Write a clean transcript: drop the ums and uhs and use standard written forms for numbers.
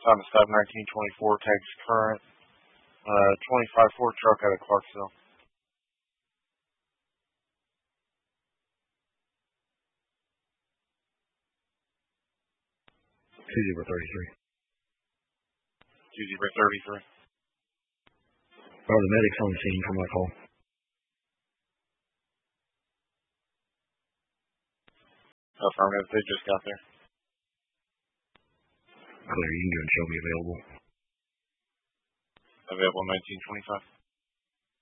Found a stop 1924, tags current. 25 Ford truck out of Clarksville. 2033. The medic's on the scene for my call. Affirmative, they just got there. Clear, you can go and show me available. Available 1925.